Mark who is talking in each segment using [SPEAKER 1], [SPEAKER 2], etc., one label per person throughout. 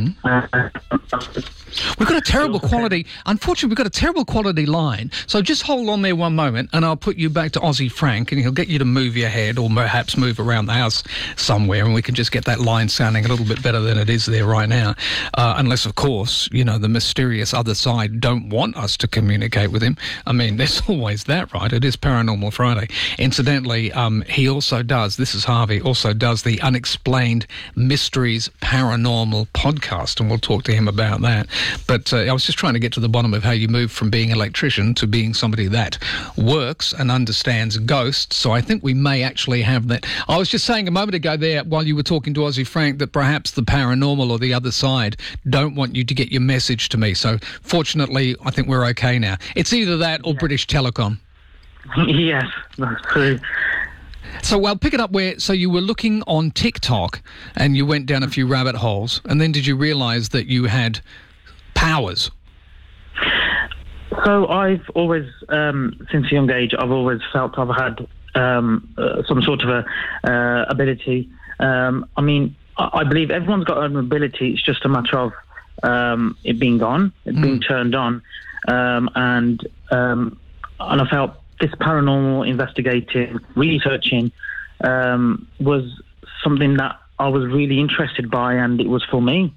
[SPEAKER 1] We've got a terrible quality. Unfortunately, we've got a terrible quality line. So just hold on there one moment, and I'll put you back to Aussie Frank, and he'll get you to move your head, or perhaps move around the house somewhere, and we can just get that line sounding a little bit better than it is there right now. Unless, of course, the mysterious other side don't want us to communicate with him. I mean, there's always that, right? It is Paranormal Friday. Incidentally, he also does, this is Harvey, also does the Unexplained Mysteries Paranormal podcast, and we'll talk to him about that. But I was just trying to get to the bottom of how you moved from being an electrician to being somebody that works and understands ghosts. So I think we may actually have that. I was just saying a moment ago there, while you were talking to Aussie Frank, that perhaps the paranormal or the other side don't want you to get your message to me. So fortunately, I think we're okay now. It's either that or British Telecom.
[SPEAKER 2] Yes, that's true.
[SPEAKER 1] So I'll pick it up so you were looking on TikTok and you went down a few rabbit holes, and then did you realise that you had powers?
[SPEAKER 2] So I've always, since a young age, I've always felt I've had some sort of a ability. I mean, I believe everyone's got an ability. It's just a matter of it being on, it being turned on, and I felt this paranormal investigating, researching was something that I was really interested by, and it was for me.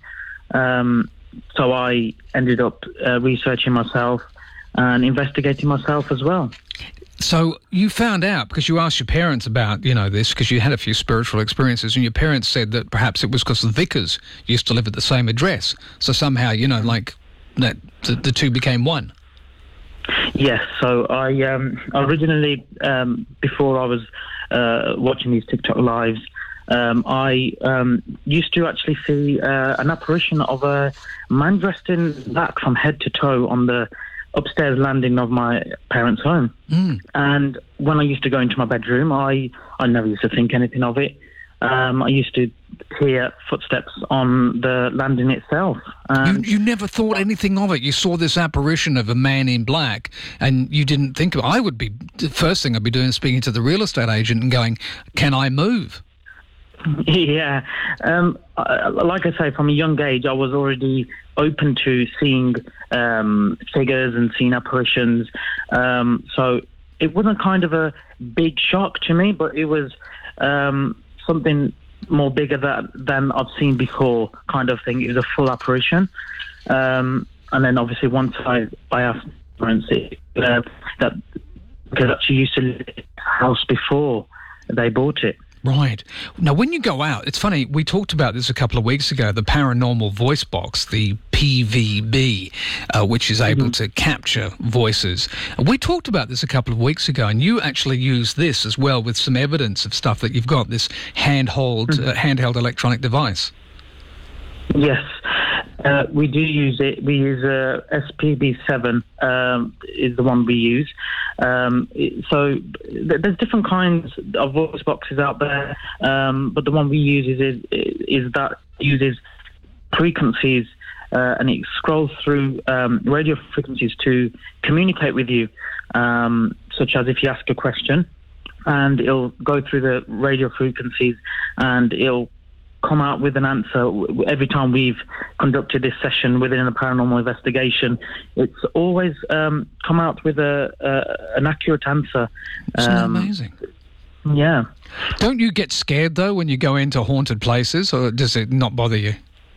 [SPEAKER 2] So I ended up researching myself and investigating myself as well.
[SPEAKER 1] So you found out because you asked your parents about, this, because you had a few spiritual experiences, and your parents said that perhaps it was because the Vickers used to live at the same address. So somehow, like that, the two became one.
[SPEAKER 2] Yes. So I originally, before I was watching these TikTok lives, I used to actually see an apparition of a man dressed in black from head to toe on the upstairs landing of my parents' home. And when I used to go into my bedroom, I never used to think anything of it. I used to hear footsteps on the landing itself.
[SPEAKER 1] You never thought anything of it? You saw this apparition of a man in black and you didn't think of it? The first thing I'd be doing is speaking to the real estate agent and going, can I move?
[SPEAKER 2] Yeah. Like I say, from a young age, I was already open to seeing figures and seeing apparitions. So it wasn't kind of a big shock to me, but it was something more bigger than I've seen before, kind of thing. It was a full apparition. And then obviously once I asked parents that because she used to live in the house before they bought it.
[SPEAKER 1] Right. Now, when you go out, it's funny, we talked about this a couple of weeks ago, the paranormal voice box, the PVB, which is able to capture voices. We talked about this a couple of weeks ago, and you actually use this as well with some evidence of stuff that you've got, this handheld electronic device.
[SPEAKER 2] Yes. We do use it. We use SPB7 is the one we use. So there's different kinds of voice boxes out there, but the one we use is that uses frequencies, and it scrolls through radio frequencies to communicate with you, such as if you ask a question, and it'll go through the radio frequencies and it'll come out with an answer. Every time we've conducted this session within a paranormal investigation, it's always come out with an accurate answer.
[SPEAKER 1] Isn't that amazing?
[SPEAKER 2] Yeah.
[SPEAKER 1] Don't you get scared, though, when you go into haunted places, or does it not bother you?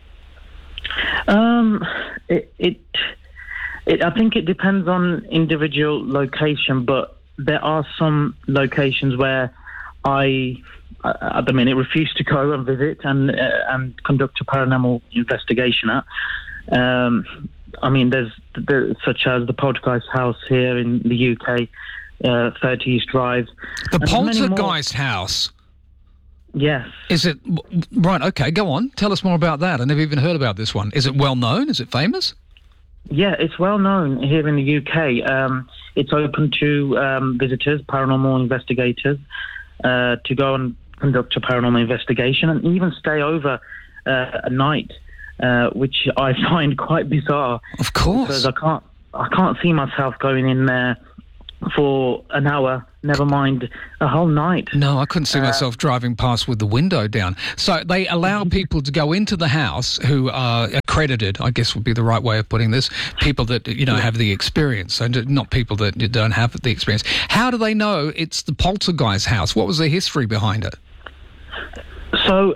[SPEAKER 2] I think it depends on individual location, but there are some locations where I at the minute refuse to go and visit and conduct a paranormal investigation at. I mean, there's such as the Poltergeist House here in the UK, 30 East Drive.
[SPEAKER 1] The Poltergeist House?
[SPEAKER 2] Yes.
[SPEAKER 1] Is it... Right, okay, go on. Tell us more about that. I never even heard about this one. Is it well known? Is it famous?
[SPEAKER 2] Yeah, it's well known here in the UK. It's open to visitors, paranormal investigators, to go and conduct a paranormal investigation and even stay over a night, which I find quite bizarre.
[SPEAKER 1] Of course.
[SPEAKER 2] Because I can't see myself going in there for an hour, never mind a whole night.
[SPEAKER 1] No, I couldn't see myself driving past with the window down. So they allow people to go into the house who are accredited, I guess would be the right way of putting this, people that, have the experience, and not people that don't have the experience. How do they know it's the poltergeist house? What was the history behind it?
[SPEAKER 2] So,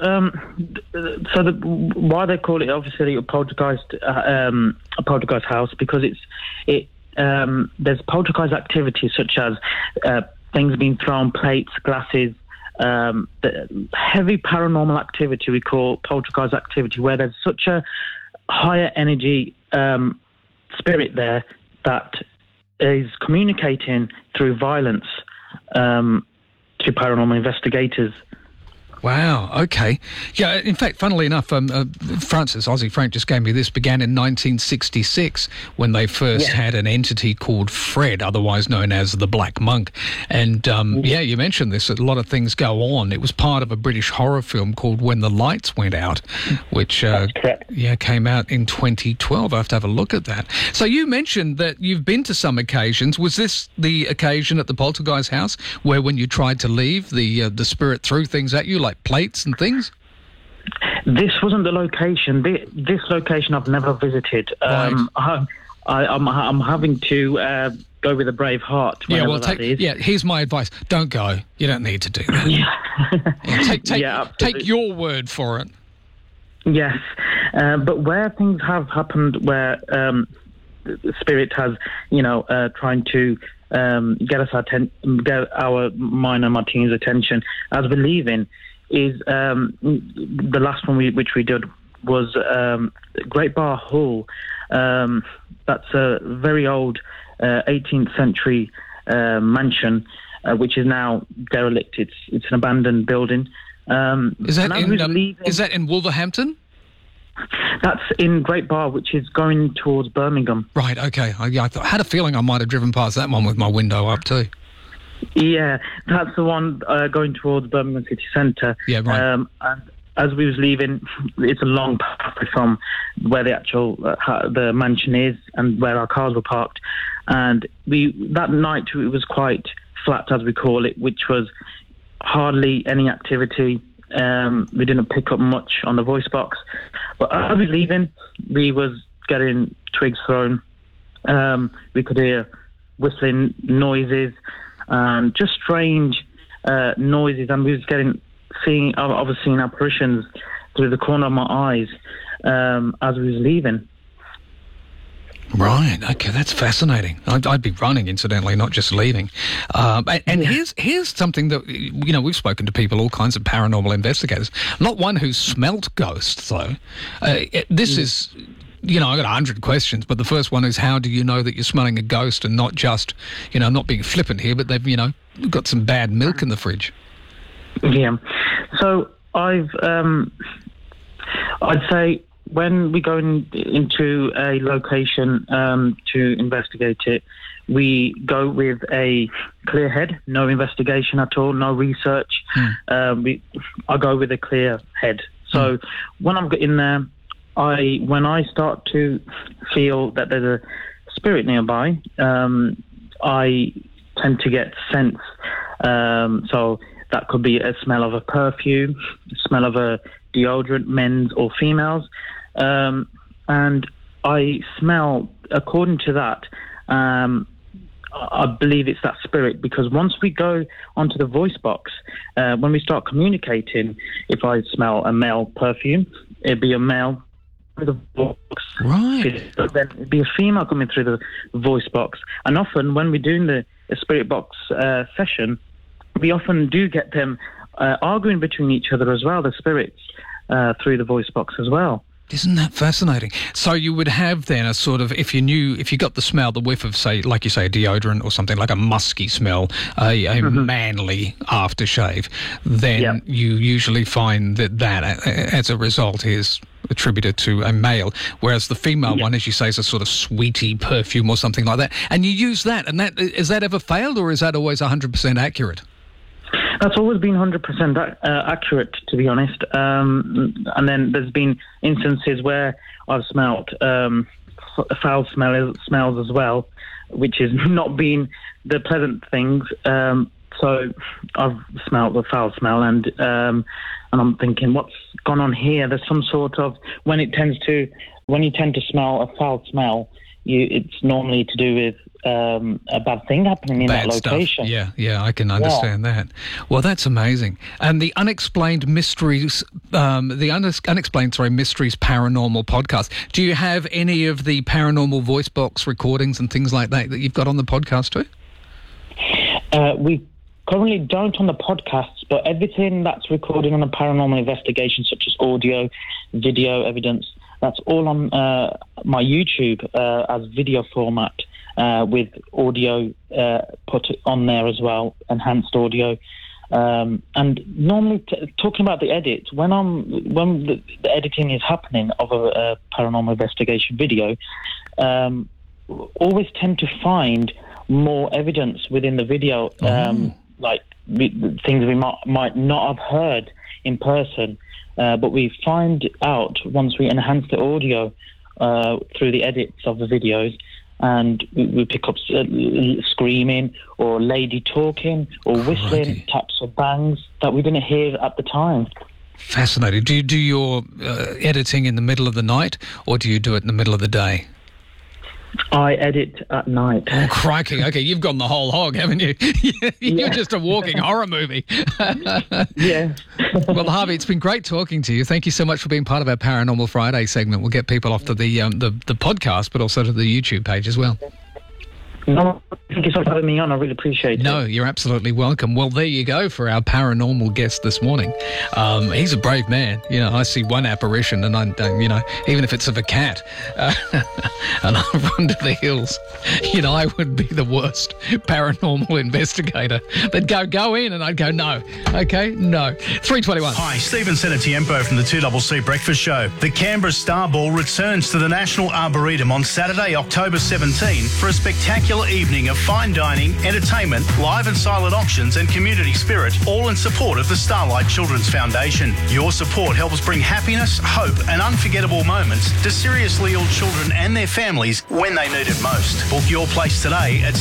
[SPEAKER 2] why they call it obviously a poltergeist house, because there's poltergeist activity such as things being thrown, plates, glasses, the heavy paranormal activity we call poltergeist activity, where there's such a higher energy spirit there that is communicating through violence to paranormal investigators.
[SPEAKER 1] Wow, okay. Yeah, in fact, funnily enough, Ozzy Frank just gave me this, began in 1966 when they first had an entity called Fred, otherwise known as the Black Monk. And, you mentioned this, a lot of things go on. It was part of a British horror film called When the Lights Went Out, which came out in 2012. I have to have a look at that. So you mentioned that you've been to some occasions. Was this the occasion at the Poltergeist house where when you tried to leave, the spirit threw things at you, like plates and things?
[SPEAKER 2] This wasn't the location. This location I've never visited. Right. I'm having to go with a brave heart.
[SPEAKER 1] Here's my advice: don't go. You don't need to do that. Take your word for it.
[SPEAKER 2] Yes, but where things have happened, where Spirit has, trying to get our mine and my team's attention as we're leaving, is the last one which we did was Great Bar Hall. That's a very old 18th century mansion, which is now derelict. It's an abandoned building.
[SPEAKER 1] Is that in Wolverhampton?
[SPEAKER 2] That's in Great Bar, which is going towards Birmingham.
[SPEAKER 1] Right, okay. I had a feeling I might have driven past that one with my window up too.
[SPEAKER 2] Yeah, that's the one going towards Birmingham City Centre.
[SPEAKER 1] Yeah, right.
[SPEAKER 2] And as we was leaving, it's a long path from where the actual the mansion is and where our cars were parked. And that night it was quite flat, as we call it, which was hardly any activity. We didn't pick up much on the voice box. But as we were leaving, we was getting twigs thrown. We could hear whistling noises and just strange noises, and we was seeing apparitions through the corner of my eyes as we was leaving.
[SPEAKER 1] Right. Okay, that's fascinating. I'd be running, incidentally, not just leaving. Here's something that we've spoken to people, all kinds of paranormal investigators. Not one who's smelt ghosts, though. This is. I got 100 questions, but the first one is, how do you know that you're smelling a ghost and not just, not being flippant here, but they've, got some bad milk in the fridge?
[SPEAKER 2] Yeah. So I'd say when we go into a location to investigate it, we go with a clear head, no investigation at all, no research. I go with a clear head. So when I'm in there, when I start to feel that there's a spirit nearby, I tend to get sense. So that could be a smell of a perfume, smell of a deodorant, men's or females. And I smell, according to that, I believe it's that spirit, because once we go onto the voice box, when we start communicating, if I smell a male perfume, it'd be a male through the voice box.
[SPEAKER 1] Right.
[SPEAKER 2] Then it'd be a female coming through the voice box. And often when we're doing the spirit box session, we often do get them arguing between each other as well, the spirits, through the voice box as well.
[SPEAKER 1] Isn't that fascinating? So you would have then a sort of, if you got the smell, the whiff of, say, like you say, a deodorant or something, like a musky smell, a manly aftershave, then you usually find that as a result is attributed to a male, whereas the female one, as you say, is a sort of sweetie perfume or something like that. And you use that, and is that ever failed, or is that always 100% accurate?
[SPEAKER 2] That's always been 100% accurate, to be honest. And then there's been instances where I've smelt foul smells as well, which has not been the pleasant things. So I've smelt the foul smell, and I'm thinking, what's gone on here? There's some sort of, when it tends to when you tend to smell a foul smell, it's normally to do with a bad thing happening in that location.
[SPEAKER 1] Stuff. Yeah, I can understand that. Well, that's amazing. And the Unexplained Mysteries, Unexplained Mysteries Paranormal podcast. Do you have any of the paranormal voice box recordings and things like that you've got on the podcast too?
[SPEAKER 2] We currently don't on the podcasts, but everything that's recorded on a paranormal investigation, such as audio, video evidence, that's all on my YouTube as video format with audio put on there as well, enhanced audio. And normally, talking about the edit, when the editing is happening of a paranormal investigation video, always tend to find more evidence within the video, like things we might not have heard in person, but we find out once we enhance the audio through the edits of the videos, and we pick up screaming or lady talking or whistling, taps or bangs that we didn't hear at the time.
[SPEAKER 1] Fascinating. Do you do your editing in the middle of the night, or do you do it in the middle of the day?
[SPEAKER 2] I edit at night.
[SPEAKER 1] Oh, crikey. Okay, you've gone the whole hog, haven't you? You're just a walking horror movie.
[SPEAKER 2] Yeah.
[SPEAKER 1] Well, Harvey, it's been great talking to you. Thank you so much for being part of our Paranormal Friday segment. We'll get people off to the podcast, but also to the YouTube page as well.
[SPEAKER 2] No, thank you so much for having me on. I really appreciate it.
[SPEAKER 1] No, you're absolutely welcome. Well, there you go for our paranormal guest this morning. He's a brave man. You know, I see one apparition and I don't, even if it's of a cat, and I run to the hills, I would be the worst paranormal investigator. They'd go in and I'd go, no. Okay, no. 3:21.
[SPEAKER 3] Hi, Stephen Senatiempo from the 2CC Breakfast Show. The Canberra Star Ball returns to the National Arboretum on Saturday, October 17 for a spectacular evening of fine dining, entertainment, live and silent auctions and community spirit, all in support of the Starlight Children's Foundation. Your support helps bring happiness, hope and unforgettable moments to seriously ill children and their families when they need it most. Book your place today at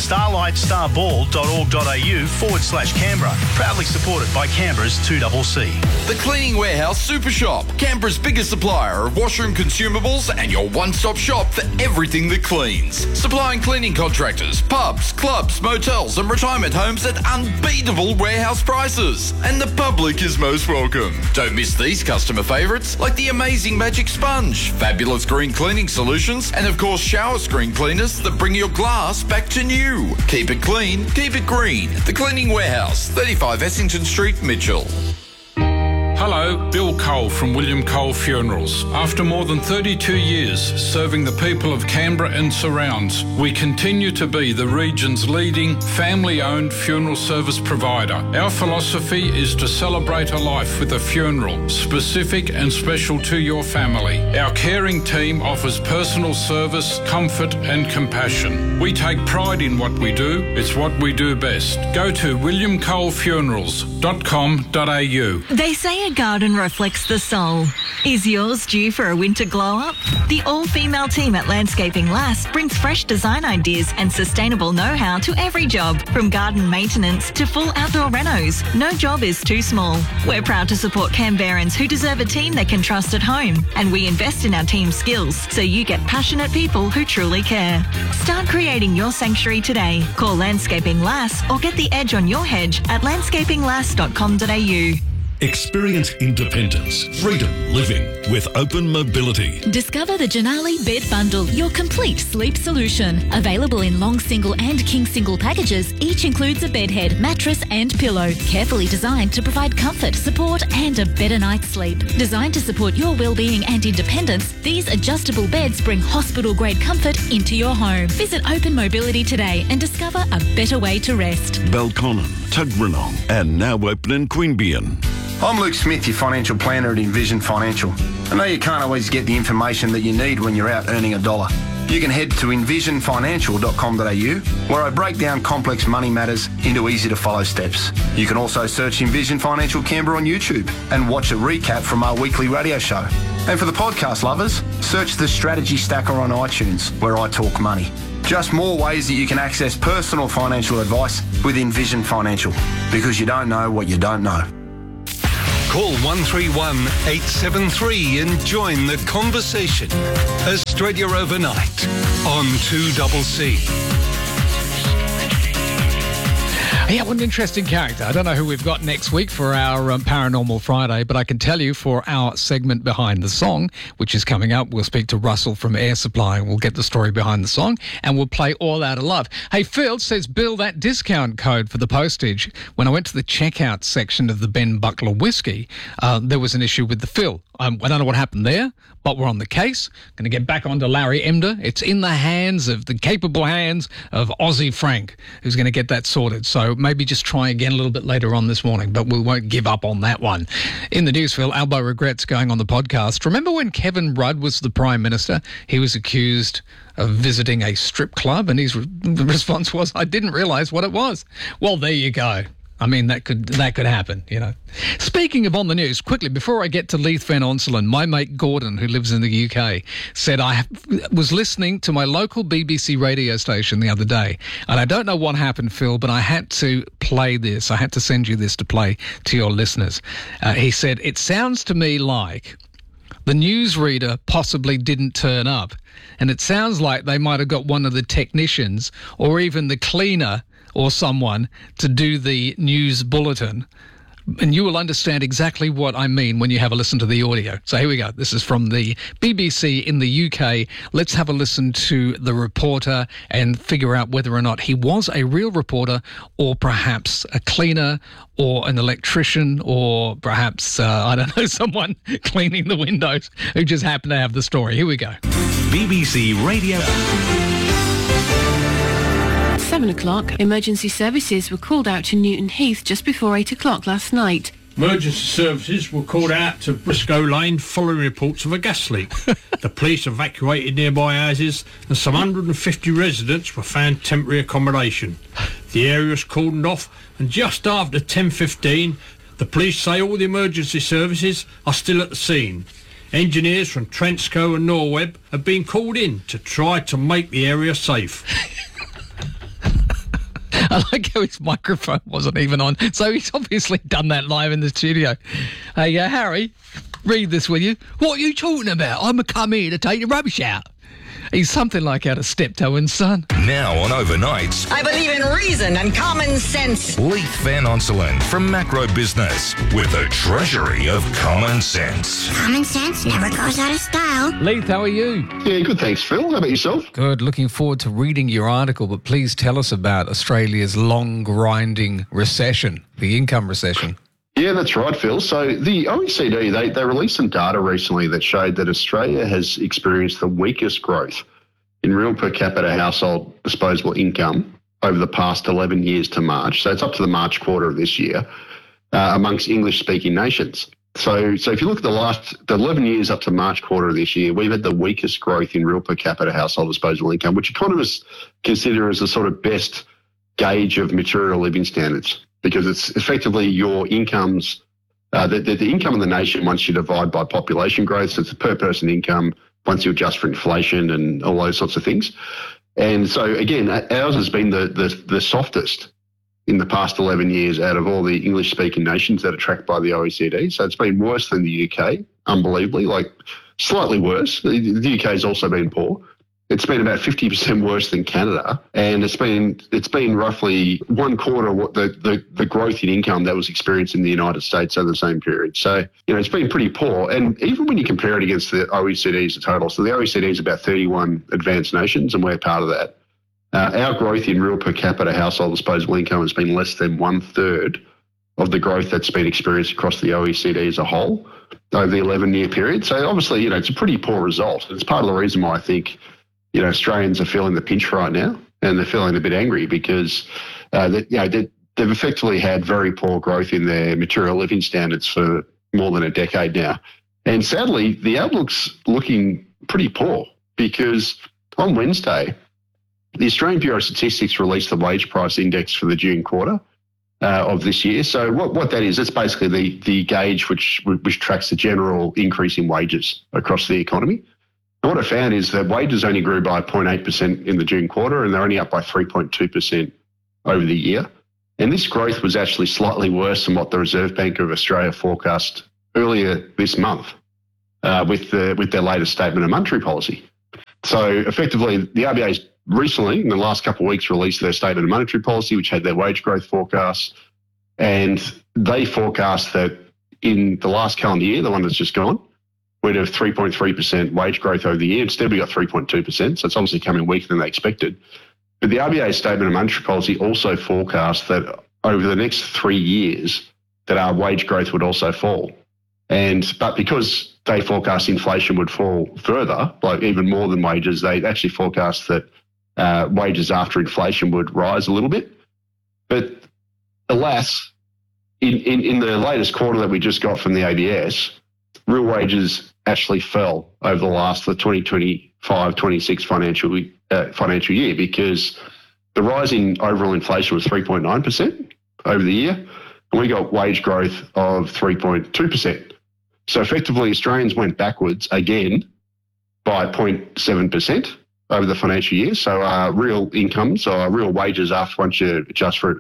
[SPEAKER 3] starlightstarBall.org.au/Canberra. Proudly supported by Canberra's 2CC.
[SPEAKER 4] The Cleaning Warehouse Super Shop, Canberra's biggest supplier of washroom consumables and your one-stop shop for everything that cleans. Supplying cleaning contractors, pubs, clubs, motels and retirement homes at unbeatable warehouse prices. And the public is most welcome. Don't miss these customer favourites like the amazing Magic Sponge, fabulous green cleaning solutions and of course shower screen cleaners that bring your glass back to new. Keep it clean, keep it green. The Cleaning Warehouse, 35 Essington Street, Mitchell.
[SPEAKER 5] Hello, Bill Cole from William Cole Funerals. After more than 32 years serving the people of Canberra and surrounds, we continue to be the region's leading family-owned funeral service provider. Our philosophy is to celebrate a life with a funeral, specific and special to your family. Our caring team offers personal service, comfort and compassion. We take pride in what we do. It's what we do best. Go to williamcolefunerals.com.au.
[SPEAKER 6] They say a garden reflects the soul. Is yours due for a winter glow-up? The all-female team at Landscaping Lass brings fresh design ideas and sustainable know-how to every job, from garden maintenance to full outdoor renos. No job is too small. We're proud to support Canberrans who deserve a team they can trust at home, and we invest in our team's skills so you get passionate people who truly care. Start creating your sanctuary today. Call Landscaping Lass or get the edge on your hedge at landscapinglass.com.au.
[SPEAKER 7] Experience independence, freedom living with Open Mobility.
[SPEAKER 8] Discover the Janali Bed Bundle, your complete sleep solution. Available in long single and king single packages, each includes a bed head, mattress and pillow. Carefully designed to provide comfort, support and a better night's sleep. Designed to support your well-being and independence, these adjustable beds bring hospital-grade comfort into your home. Visit Open Mobility today and discover a better way to rest.
[SPEAKER 7] Belconnen, Tuggeranong and now open in Queanbeyan.
[SPEAKER 9] I'm Luke Smith, your financial planner at Envision Financial. I know you can't always get the information that you need when you're out earning a dollar. You can head to envisionfinancial.com.au, where I break down complex money matters into easy-to-follow steps. You can also search Envision Financial Canberra on YouTube and watch a recap from our weekly radio show. And for the podcast lovers, search the Strategy Stacker on iTunes, where I talk money. Just more ways that you can access personal financial advice with Envision Financial, because you don't know what you don't know.
[SPEAKER 10] Call 131 873 and join the conversation. Australia Overnight on 2CC.
[SPEAKER 1] Yeah, what an interesting character. I don't know who we've got next week for our Paranormal Friday, but I can tell you for our segment Behind the Song, which is coming up, we'll speak to Russell from Air Supply and we'll get the story behind the song and we'll play All Out of Love. Hey, Phil says, Bill, that discount code for the postage, when I went to the checkout section of the Ben Buckler whiskey, there was an issue with the fill. I don't know what happened there, but we're on the case. Going to get back onto Larry Emder. It's in the hands of the capable hands of Aussie Frank, who's going to get that sorted. So maybe just try again a little bit later on this morning, but we won't give up on that one. In the news, Phil, Albo regrets going on the podcast. Remember when Kevin Rudd was the Prime Minister? He was accused of visiting a strip club, and his response was, I didn't realise what it was. Well, there you go. I mean, that could happen, you know. Speaking of on the news, quickly, before I get to Leith Van Onselen, my mate Gordon, who lives in the UK, said I was listening to my local BBC radio station the other day, and I don't know what happened, Phil, but I had to play this. I had to send you this to play to your listeners. He said, it sounds to me like the newsreader possibly didn't turn up, and it sounds like they might have got one of the technicians or even the cleaner or someone to do the news bulletin. And you will understand exactly what I mean when you have a listen to the audio. So here we go. This is from the BBC in the UK. Let's have a listen to the reporter and figure out whether or not he was a real reporter or perhaps a cleaner or an electrician or perhaps, I don't know, someone cleaning the windows who just happened to have the story. Here we go.
[SPEAKER 11] BBC Radio.
[SPEAKER 12] 7 o'clock, emergency services were called out to Newton Heath just before 8 o'clock last night.
[SPEAKER 13] Emergency services were called out to Briscoe Lane following reports of a gas leak. The police evacuated nearby houses and some 150 residents were found temporary accommodation. The area was cordoned off, and just after 10:15, the police say all the emergency services are still at the scene. Engineers from Transco and Norweb have been called in to try to make the area safe.
[SPEAKER 1] I like how his microphone wasn't even on. So he's obviously done that live in the studio. Hey, Harry, read this, will you? What are you talking about? I'm come here to take the rubbish out. He's something like out of Steptoe and Son.
[SPEAKER 11] Now on Overnights.
[SPEAKER 14] I believe in reason and common sense.
[SPEAKER 11] Leith Van Onselen from Macro Business with a treasury of common sense.
[SPEAKER 15] Common sense never goes out of style.
[SPEAKER 1] Leith, how are you?
[SPEAKER 16] Yeah, good, thanks, Phil. How about yourself?
[SPEAKER 1] Good. Looking forward to reading your article, but please tell us about Australia's long grinding recession, the income recession.
[SPEAKER 16] Yeah, that's right, Phil. So the OECD, they released some data recently that showed that Australia has experienced the weakest growth in real per capita household disposable income over the past 11 years to March. So it's up to the March quarter of this year amongst English-speaking nations. So if you look at the 11 years up to March quarter of this year, we've had the weakest growth in real per capita household disposable income, which economists consider as the sort of best gauge of material living standards, because it's effectively your incomes, the income of the nation once you divide by population growth. So it's a per person income once you adjust for inflation and all those sorts of things. And so, again, ours has been the softest in the past 11 years out of all the English-speaking nations that are tracked by the OECD. So it's been worse than the UK, unbelievably, like slightly worse. The UK has also been poor. It's been about 50% worse than Canada, and it's been roughly one quarter of what the growth in income that was experienced in the United States over the same period. So, it's been pretty poor. And even when you compare it against the OECD as a total, so the OECD is about 31 advanced nations, and we're part of that. Our growth in real per capita household disposable income has been less than 1/3 of the growth that's been experienced across the OECD as a whole over the 11-year period. So obviously, it's a pretty poor result. It's part of the reason why I think Australians are feeling the pinch right now, and they're feeling a bit angry because they've effectively had very poor growth in their material living standards for more than a decade now. And sadly, the outlook's looking pretty poor because on Wednesday, the Australian Bureau of Statistics released the wage price index for the June quarter of this year. So what that is, it's basically the gauge which tracks the general increase in wages across the economy. What I found is that wages only grew by 0.8% in the June quarter, and they're only up by 3.2% over the year. And this growth was actually slightly worse than what the Reserve Bank of Australia forecast earlier this month with their latest statement of monetary policy. So effectively, the RBA's recently, in the last couple of weeks, released their statement of monetary policy, which had their wage growth forecasts. And they forecast that in the last calendar year, the one that's just gone, we'd have 3.3% wage growth over the year. Instead, we got 3.2%. So it's obviously coming weaker than they expected. But the RBA's statement of monetary policy also forecast that over the next 3 years, that our wage growth would also fall. But because they forecast inflation would fall further, like even more than wages, they actually forecast that wages after inflation would rise a little bit. But alas, in the latest quarter that we just got from the ABS, real wages actually fell over the 2025-26 financial year, because the rise in overall inflation was 3.9% over the year, and we got wage growth of 3.2%. So effectively, Australians went backwards again by 0.7% over the financial year. So our real incomes, or our real wages once you adjust for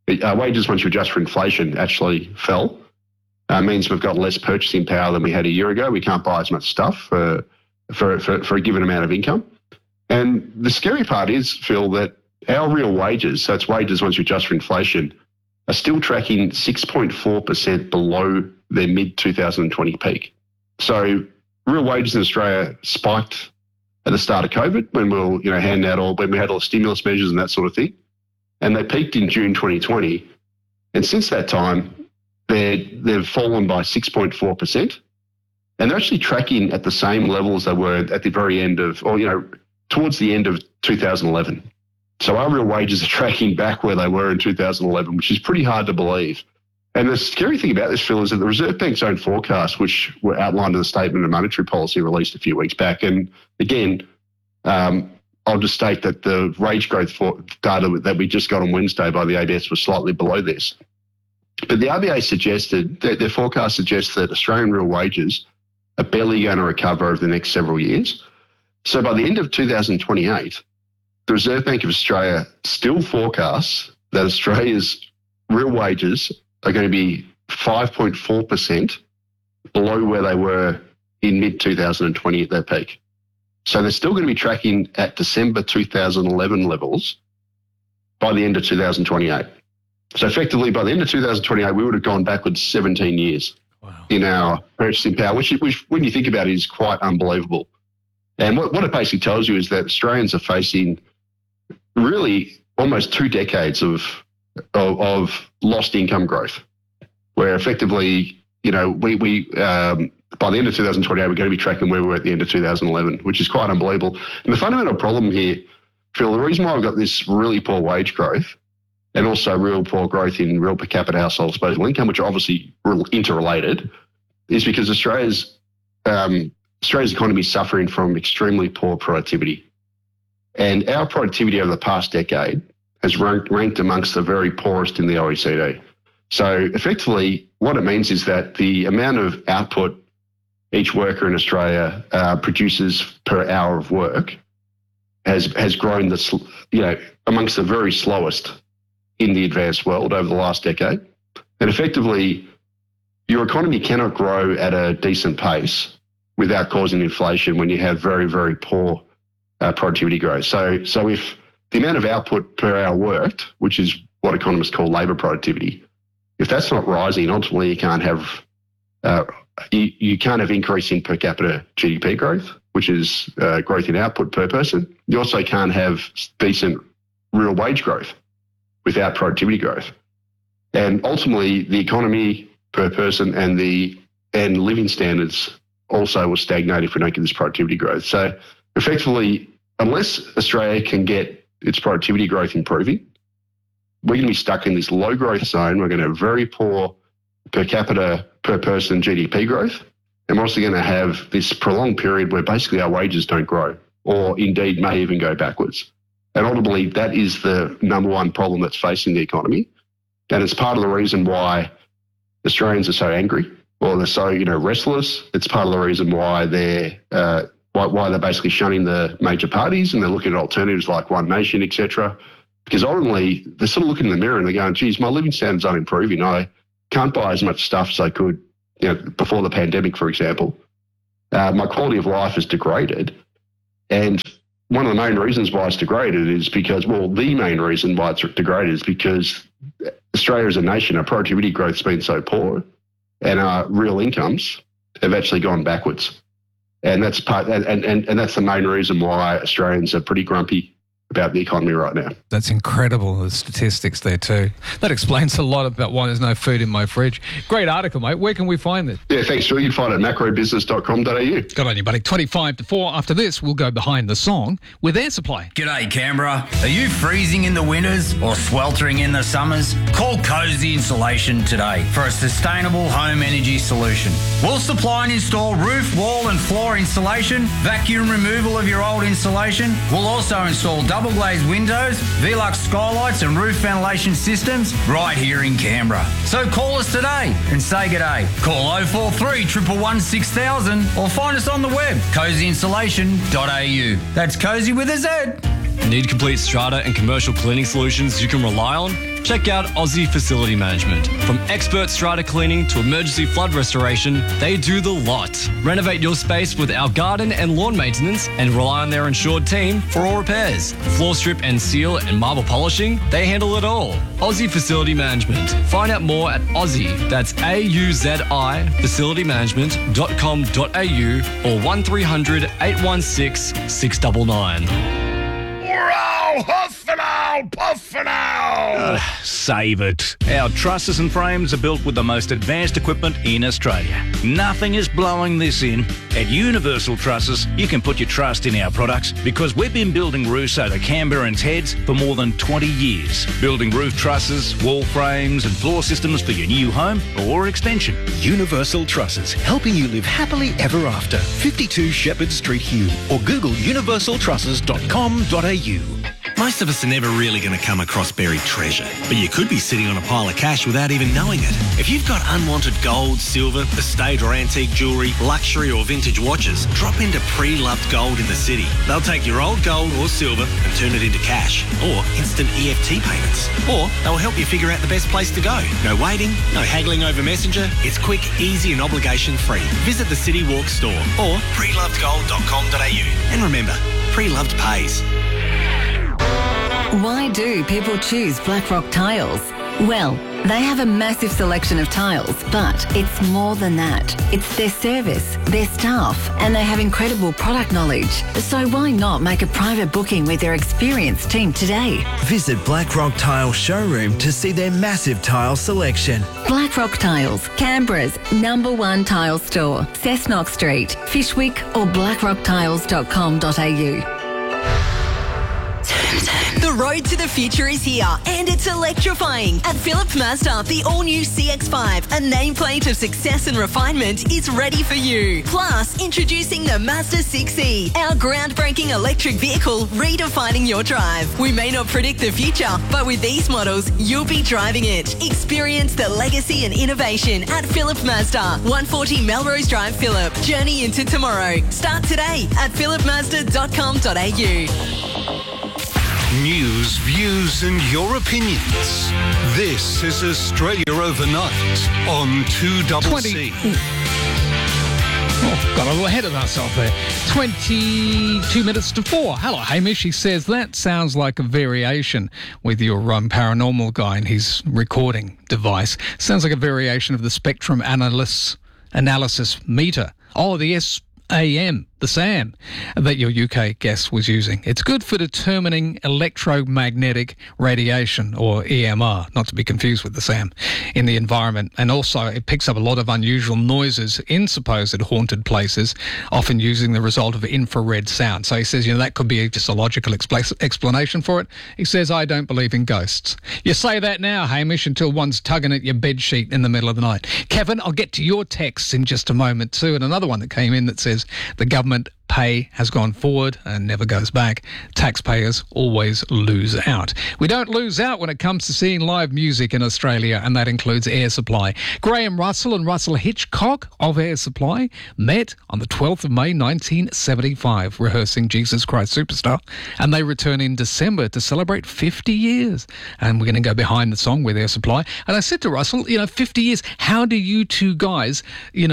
[SPEAKER 16] inflation, actually fell. Means we've got less purchasing power than we had a year ago. We can't buy as much stuff for a given amount of income. And the scary part is, Phil, that our real wages, so it's wages once you adjust for inflation, are still tracking 6.4% below their mid-2020 peak. So real wages in Australia spiked at the start of COVID when we were, when we had all the stimulus measures and that sort of thing. And they peaked in June 2020. And since that time, they've fallen by 6.4%. And they're actually tracking at the same levels they were at the very end of, towards the end of 2011. So our real wages are tracking back where they were in 2011, which is pretty hard to believe. And the scary thing about this, Phil, is that the Reserve Bank's own forecasts, which were outlined in the Statement of Monetary Policy released a few weeks back, and again, I'll just state that the wage growth data that we just got on Wednesday by the ABS was slightly below this. But the RBA suggested, their forecast suggests that Australian real wages are barely going to recover over the next several years. So by the end of 2028, the Reserve Bank of Australia still forecasts that Australia's real wages are going to be 5.4% below where they were in mid-2020 at their peak. So they're still going to be tracking at December 2011 levels by the end of 2028. So effectively, by the end of 2028, we would have gone backwards 17 years in our purchasing power, which when you think about it, is quite unbelievable. And what it basically tells you is that Australians are facing really almost 2 decades of lost income growth, where effectively, we by the end of 2028, we're going to be tracking where we were at the end of 2011, which is quite unbelievable. And the fundamental problem here, Phil, the reason why we've got this really poor wage growth and also real poor growth in real per capita household disposable income, which are obviously interrelated, is because Australia's economy is suffering from extremely poor productivity. And our productivity over the past decade has ranked amongst the very poorest in the OECD. So effectively, what it means is that the amount of output each worker in Australia produces per hour of work has grown amongst the very slowest in the advanced world over the last decade. And effectively, your economy cannot grow at a decent pace without causing inflation when you have very, very poor productivity growth. So if the amount of output per hour worked, which is what economists call labour productivity, if that's not rising, ultimately you can't have increase in per capita GDP growth, which is growth in output per person. You also can't have decent real wage growth without productivity growth. And ultimately, the economy per person and living standards also will stagnate if we don't get this productivity growth. So effectively, unless Australia can get its productivity growth improving, we're going to be stuck in this low growth zone. We're going to have very poor per capita per person GDP growth. And we're also going to have this prolonged period where basically our wages don't grow, or indeed may even go backwards. And ultimately, that is the number one problem that's facing the economy. And it's part of the reason why Australians are so angry, or they're so restless. It's part of the reason why they're basically shunning the major parties, and they're looking at alternatives like One Nation, etc. Because ultimately, they're sort of looking in the mirror and they're going, geez, my living standards aren't improving. I can't buy as much stuff as I could before the pandemic, for example, my quality of life is degraded. And one of the main reasons why it's degraded is because, the main reason why it's degraded is because Australia as a nation, our productivity growth has been so poor and our real incomes have actually gone backwards. And that's and that's the main reason why Australians are pretty grumpy about the economy right now.
[SPEAKER 1] That's incredible, the statistics there too. That explains a lot about why there's no food in my fridge. Great article, mate. Where can we find it?
[SPEAKER 16] Yeah, thanks, Phil. You can find it at macrobusiness.com.au.
[SPEAKER 1] Good on you, buddy. 25 to 4. After this, we'll go behind the song with Air Supply.
[SPEAKER 17] G'day, Canberra. Are you freezing in the winters or sweltering in the summers? Call Cozy Insulation today for a sustainable home energy solution. We'll supply and install roof, wall and floor insulation, vacuum removal of your old insulation. We'll also install double glazed windows, Velux skylights and roof ventilation systems right here in Canberra. So call us today and say g'day. Call 043 111 6000 or find us on the web, cozyinsulation.au. That's cozy with a Z.
[SPEAKER 18] Need complete strata and commercial cleaning solutions you can rely on? Check out Aussie Facility Management. From expert strata cleaning to emergency flood restoration, they do the lot. Renovate your space with our garden and lawn maintenance and rely on their insured team for all repairs. Floor strip and seal and marble polishing, they handle it all. Aussie Facility Management. Find out more at Aussie, that's AUZI, facilitymanagement.com.au or 1300 816 699.
[SPEAKER 11] Huff and owl, puff and owl.
[SPEAKER 19] Save it. Our trusses and frames are built with the most advanced equipment in Australia. Nothing is blowing this in. At Universal Trusses, you can put your trust in our products because we've been building roofs over Canberrans' heads for more than 20 years. Building roof trusses, wall frames and floor systems for your new home or extension.
[SPEAKER 20] Universal Trusses, helping you live happily ever after. 52 Shepherd Street, Hume, or Google universaltrusses.com.au.
[SPEAKER 21] Most of us are never really going to come across buried treasure, but you could be sitting on a pile of cash without even knowing it. If you've got unwanted gold, silver, estate or antique jewellery, luxury or vintage watches, drop into Pre-Loved Gold in the city. They'll take your old gold or silver and turn it into cash or instant EFT payments. Or they'll help you figure out the best place to go. No waiting, no haggling over Messenger. It's quick, easy and obligation-free. Visit the City Walk store or prelovedgold.com.au. And remember, Pre-Loved pays.
[SPEAKER 22] Why do people choose Blackrock Tiles? Well, they have a massive selection of tiles, but it's more than that. It's their service, their staff, and they have incredible product knowledge. So why not make a private booking with their experienced team today?
[SPEAKER 23] Visit Blackrock Tile Showroom to see their massive tile selection.
[SPEAKER 22] Blackrock Tiles, Canberra's #1 tile store, Cessnock Street, Fishwick or blackrocktiles.com.au.
[SPEAKER 24] The road to the future is here, and it's electrifying. At Philip Mazda, the all-new CX-5, a nameplate of success and refinement, is ready for you. Plus, introducing the Mazda 6e, our groundbreaking electric vehicle redefining your drive. We may not predict the future, but with these models, you'll be driving it. Experience the legacy and innovation at Philip Mazda, 140 Melrose Drive, Phillip. Journey into tomorrow. Start today at philipmazda.com.au.
[SPEAKER 10] News, views and your opinions. This is Australia Overnight on 2CC.
[SPEAKER 1] Oh, got a little ahead of ourselves there. 22 minutes to 4. Hello, Hamish. He says, that sounds like a variation with your paranormal guy and his recording device. Sounds like a variation of the spectrum analysis meter. Oh, the SAM, the SAM, that your UK guest was using. It's good for determining electromagnetic radiation, or EMR, not to be confused with the SAM, in the environment. And also it picks up a lot of unusual noises in supposed haunted places, often using the result of infrared sound. So he says, that could be just a logical explanation for it. He says, I don't believe in ghosts. You say that now, Hamish, until one's tugging at your bedsheet in the middle of the night. Kevin, I'll get to your texts in just a moment too. And another one that came in that says the government government pay has gone forward and never goes back. Taxpayers always lose out. We don't lose out when it comes to seeing live music in Australia, and that includes Air Supply. Graham Russell and Russell Hitchcock of Air Supply met on the 12th of May 1975, rehearsing Jesus Christ Superstar, and they return in December to celebrate 50 years. And we're going to go behind the song with Air Supply. And I said to Russell, 50 years, how do you two guys,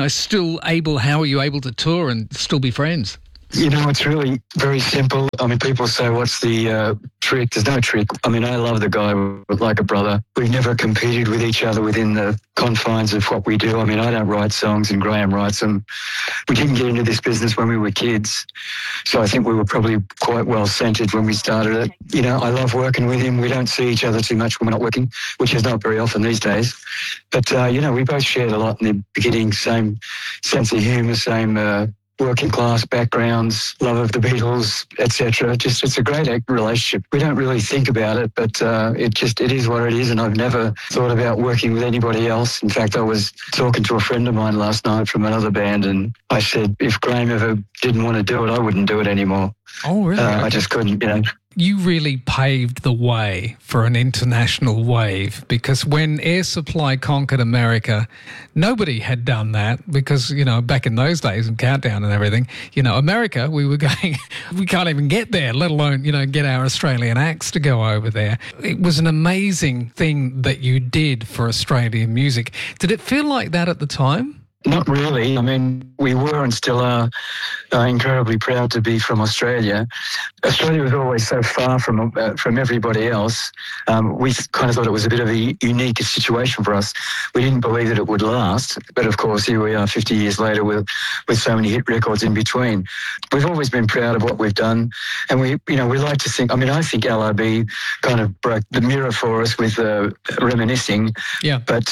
[SPEAKER 1] how are you able to tour and still be friends?
[SPEAKER 2] It's really very simple. I mean, people say, what's the trick? There's no trick. I mean, I love the guy like a brother. We've never competed with each other within the confines of what we do. I mean, I don't write songs and Graham writes them. We didn't get into this business when we were kids. So I think we were probably quite well centered when we started it. I love working with him. We don't see each other too much when we're not working, which is not very often these days. But, we both shared a lot in the beginning, same sense of humour, same working class backgrounds, love of the Beatles, etc. Just it's a great relationship. We don't really think about it, but it is what it is. And I've never thought about working with anybody else. In fact, I was talking to a friend of mine last night from another band, and I said if Graham ever didn't want to do it, I wouldn't do it anymore.
[SPEAKER 1] Oh, really?
[SPEAKER 2] I just couldn't,
[SPEAKER 1] You really paved the way for an international wave, because when Air Supply conquered America, nobody had done that because, back in those days and Countdown and everything, America, we were going, we can't even get there, let alone, get our Australian acts to go over there. It was an amazing thing that you did for Australian music. Did it feel like that at the time?
[SPEAKER 2] Not really. I mean, we were and still are incredibly proud to be from Australia. Australia was always so far from everybody else. We kind of thought it was a bit of a unique situation for us. We didn't believe that it would last, but of course here we are 50 years later with so many hit records in between. We've always been proud of what we've done, and we like to think. I mean, I think LRB kind of broke the mirror for us with Reminiscing.
[SPEAKER 1] Yeah.
[SPEAKER 2] But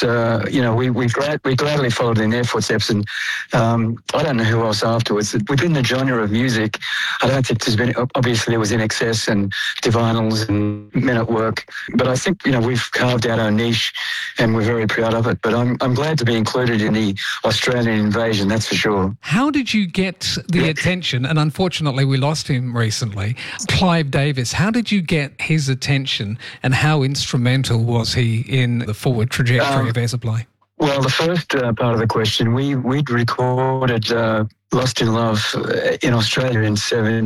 [SPEAKER 2] we gladly followed in their footsteps, and I don't know who else afterwards. Within the genre of music, I don't think there's been, obviously there was In Excess and Divinals and Men at Work, but I think, we've carved out our niche and we're very proud of it. But I'm glad to be included in the Australian invasion, that's for sure.
[SPEAKER 1] How did you get the attention, and unfortunately we lost him recently, Clive Davis, how did you get his attention and how instrumental was he in the forward trajectory of Air Supply?
[SPEAKER 2] Well, the first part of the question, we'd recorded Lost in Love in Australia in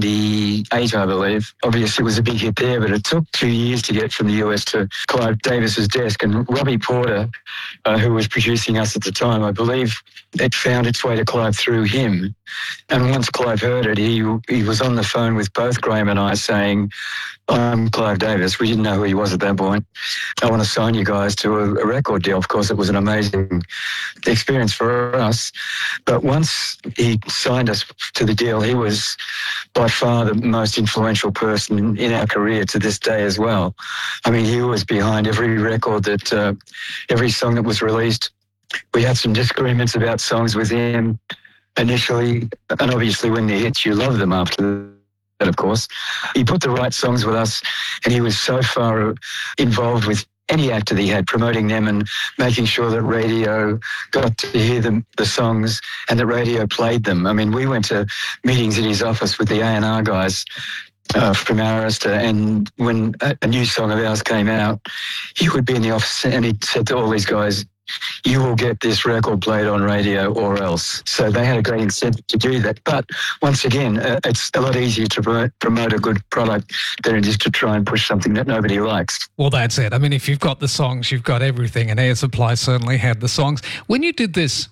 [SPEAKER 2] 78, I believe. Obviously, it was a big hit there, but it took 2 years to get from the US to Clive Davis's desk. And Robbie Porter, who was producing us at the time, I believe it found its way to Clive through him. And once Clive heard it, he was on the phone with both Graham and I saying, I'm Clive Davis. We didn't know who he was at that point. I want to sign you guys to a record deal. Of course, it was an amazing experience for us. But once he signed us to the deal, he was by far the most influential person in our career to this day as well. I mean, he was behind every record that, every song that was released. We had some disagreements about songs with him initially, and obviously when they hit, you love them after that, of course. He put the right songs with us, and he was so far involved with any actor that he had, promoting them and making sure that radio got to hear the songs and that radio played them. I mean, we went to meetings in his office with the A&R guys from Arista, and when a new song of ours came out, he would be in the office and he said to all these guys, you will get this record played on radio or else. So they had a great incentive to do that. But once again, it's a lot easier to promote a good product than it is to try and push something that nobody likes.
[SPEAKER 1] Well, that's it. I mean, if you've got the songs, you've got everything, and Air Supply certainly had the songs. When you did this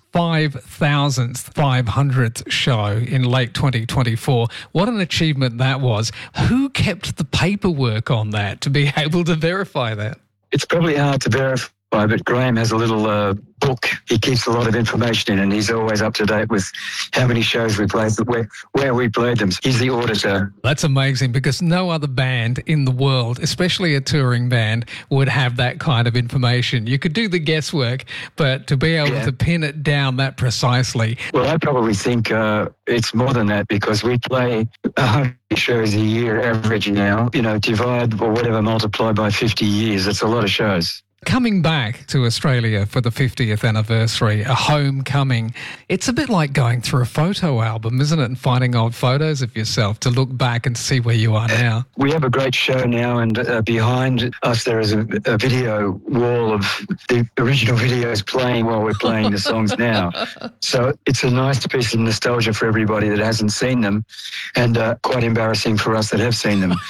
[SPEAKER 1] 5,500th show in late 2024, what an achievement that was. Who kept the paperwork on that to be able to verify that?
[SPEAKER 2] It's probably hard to verify, but Graham has a little book he keeps a lot of information in, and he's always up to date with how many shows we played, where we played them. He's the auditor.
[SPEAKER 1] That's amazing, because no other band in the world, especially a touring band, would have that kind of information. You could do the guesswork, but to be able to pin it down that precisely.
[SPEAKER 2] Well, I probably think it's more than that, because we play 100 shows a year average now. Divide or whatever, multiply by 50 years. It's a lot of shows.
[SPEAKER 1] Coming back to Australia for the 50th anniversary, a homecoming, it's a bit like going through a photo album, isn't it? And finding old photos of yourself to look back and see where you are now.
[SPEAKER 2] We have a great show now, and behind us there is a video wall of the original videos playing while we're playing the songs now. So it's a nice piece of nostalgia for everybody that hasn't seen them, and quite embarrassing for us that have seen them.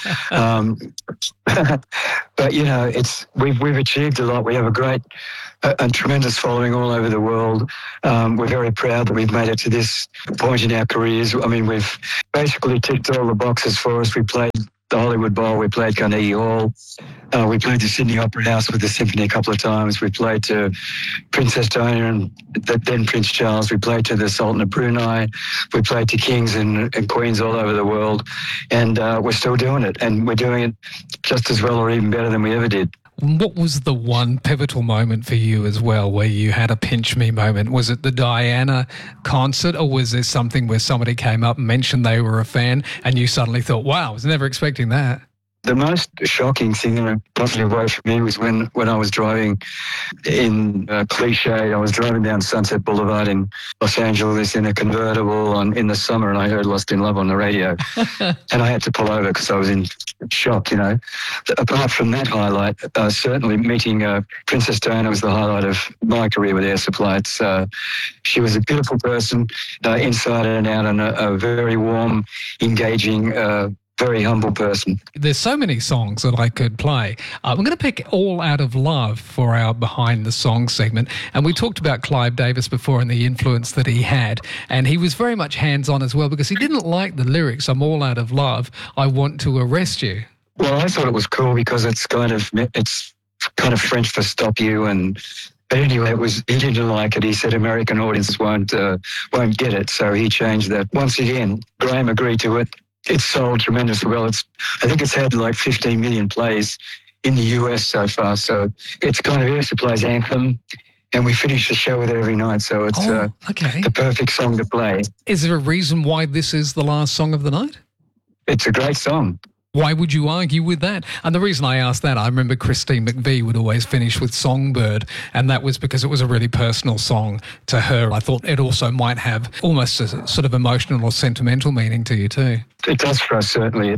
[SPEAKER 2] But, you know, we've achieved a lot. We have a great and tremendous following all over the world. We're very proud that we've made it to this point in our careers. I mean, we've basically ticked all the boxes for us. We played the Hollywood Bowl, we played Carnegie Hall, we played the Sydney Opera House with the symphony a couple of times, we played to Princess Diana and then Prince Charles, we played to the Sultan of Brunei, we played to kings and queens all over the world, and we're still doing it, and we're doing it just as well or even better than we ever did.
[SPEAKER 1] What was the one pivotal moment for you as well where you had a pinch me moment? Was it the Diana concert, or was there something where somebody came up and mentioned they were a fan and you suddenly thought, wow, I was never expecting that?
[SPEAKER 2] The most shocking thing in a positive way for me was when I was driving in Cliche. I was driving down Sunset Boulevard in Los Angeles in a convertible in the summer, and I heard Lost in Love on the radio. And I had to pull over because I was in shock, you know. Apart from that highlight, certainly meeting Princess Diana was the highlight of my career with Air Supply. She was a beautiful person, inside and out, and a very warm, engaging, very humble person.
[SPEAKER 1] There's so many songs that I could play. I'm going to pick All Out of Love for our Behind the Song segment. And we talked about Clive Davis before and the influence that he had. And he was very much hands-on as well because he didn't like the lyrics, I'm all out of love, I want to arrest you.
[SPEAKER 2] Well, I thought it was cool because it's kind of French for stop you, but anyway, he didn't like it. He said American audiences won't get it. So he changed that. Once again, Graham agreed to it. It's sold tremendously well. I think it's had like 15 million plays in the US so far. So it's kind of Air Supply's anthem, and we finish the show with it every night. So it's the perfect song to play.
[SPEAKER 1] Is there a reason why this is the last song of the night?
[SPEAKER 2] It's a great song.
[SPEAKER 1] Why would you argue with that? And the reason I asked that, I remember Christine McVie would always finish with Songbird, and that was because it was a really personal song to her. I thought it also might have almost a sort of emotional or sentimental meaning to you too.
[SPEAKER 2] It does for us, certainly.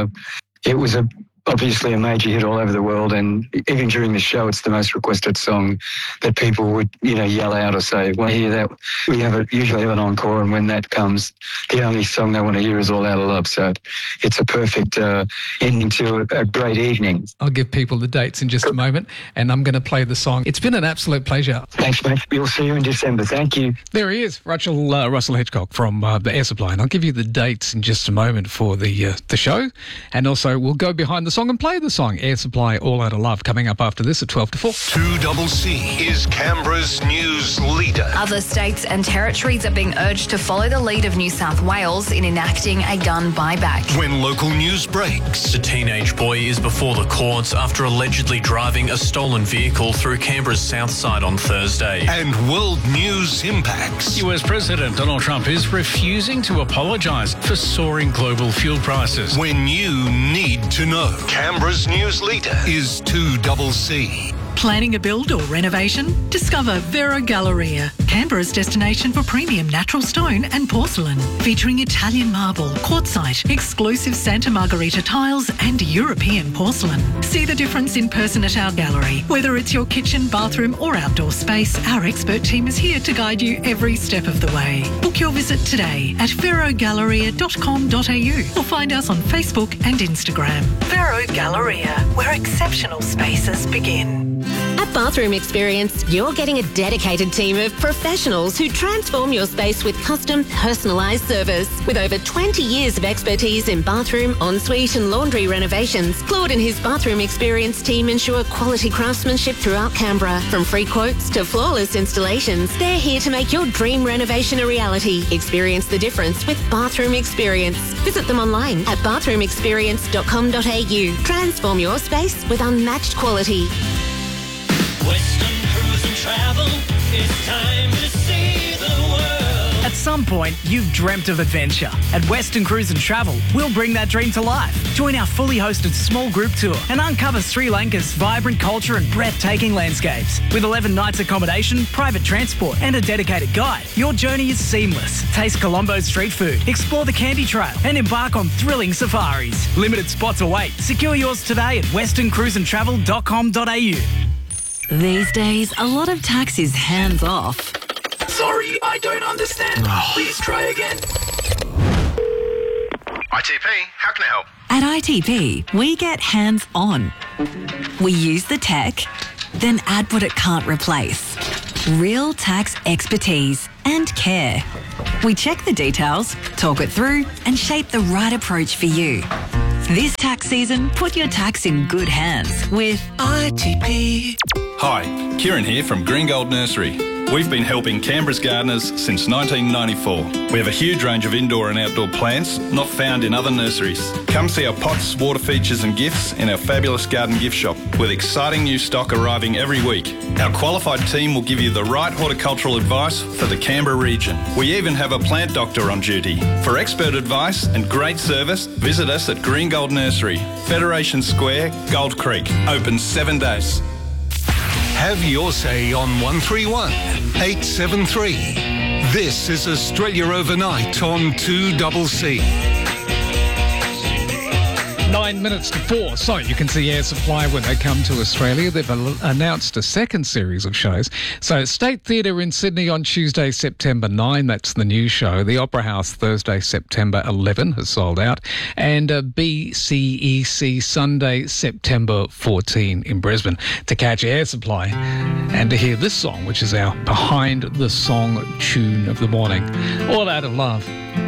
[SPEAKER 2] It was obviously a major hit all over the world, and even during the show, it's the most requested song that people would, yell out or say, "Want to hear that?" We usually have an encore, and when that comes, the only song they want to hear is All Out of Love. So it's a perfect ending to a great evening.
[SPEAKER 1] I'll give people the dates in just a moment, and I'm going to play the song. It's been an absolute pleasure.
[SPEAKER 2] Thanks, mate. We'll see you in December. Thank you.
[SPEAKER 1] There he is, Russell Hitchcock from the Air Supply, and I'll give you the dates in just a moment for the show, and also we'll go behind the song and play the song. Air Supply, All Out of Love, coming up after this at 12 to 4.
[SPEAKER 7] 2CC is Canberra's news leader.
[SPEAKER 3] Other states and territories are being urged to follow the lead of New South Wales in enacting a gun buyback.
[SPEAKER 7] When local news breaks.
[SPEAKER 4] The teenage boy is before the courts after allegedly driving a stolen vehicle through Canberra's south side on Thursday.
[SPEAKER 7] And world news impacts.
[SPEAKER 5] US President Donald Trump is refusing to apologise for soaring global fuel prices.
[SPEAKER 7] When you need to know. Canberra's news leader is 2CC.
[SPEAKER 6] Planning a build or renovation? Discover Vero Galleria, Canberra's destination for premium natural stone and porcelain. Featuring Italian marble, quartzite, exclusive Santa Margherita tiles and European porcelain. See the difference in person at our gallery. Whether it's your kitchen, bathroom or outdoor space, our expert team is here to guide you every step of the way. Book your visit today at verogalleria.com.au or find us on Facebook and Instagram. Vero Galleria, where exceptional spaces begin.
[SPEAKER 25] At Bathroom Experience, you're getting a dedicated team of professionals who transform your space with custom, personalised service. With over 20 years of expertise in bathroom, ensuite and laundry renovations, Claude and his Bathroom Experience team ensure quality craftsmanship throughout Canberra. From free quotes to flawless installations, they're here to make your dream renovation a reality. Experience the difference with Bathroom Experience. Visit them online at bathroomexperience.com.au. Transform your space with unmatched quality.
[SPEAKER 26] Western Cruise and Travel, it's time to see the world.
[SPEAKER 6] At
[SPEAKER 8] some point, you've dreamt of adventure. At Western Cruise and Travel, we'll bring that dream to life. Join our fully hosted small group tour and uncover Sri Lanka's vibrant culture and breathtaking landscapes. With 11 nights accommodation, private transport and a dedicated guide, your journey is seamless. Taste Colombo's street food, explore the Candy Trail and embark on thrilling safaris. Limited spots await. Secure yours today at westerncruiseandtravel.com.au.
[SPEAKER 6] These days, a lot of tax is hands off.
[SPEAKER 9] Sorry, I don't understand. Please try again.
[SPEAKER 12] ITP, how can I help?
[SPEAKER 6] At ITP, we get hands on. We use the tech, then add what it can't replace. Real tax expertise and care. We check the details, talk it through, and shape the right approach for you. This tax season, put your tax in good hands with ITP.
[SPEAKER 13] Hi, Kieran here from Green Gold Nursery. We've been helping Canberra's gardeners since 1994. We have a huge range of indoor and outdoor plants not found in other nurseries. Come see our pots, water features and gifts in our fabulous garden gift shop with exciting new stock arriving every week. Our qualified team will give you the right horticultural advice for the Canberra region. We even have a plant doctor on duty. For expert advice and great service, visit us at Green Gold Nursery, Federation Square, Gold Creek. Open 7 days.
[SPEAKER 10] Have your say on 131 873. This is Australia Overnight on 2CC.
[SPEAKER 1] 9 minutes to 4. So you can see Air Supply when they come to Australia. They've announced a second series of shows. So State Theatre in Sydney on Tuesday, September 9. That's the new show. The Opera House Thursday, September 11 has sold out. And BCEC Sunday, September 14 in Brisbane. To catch Air Supply and to hear this song, which is our Behind the Song tune of the morning. All out of love.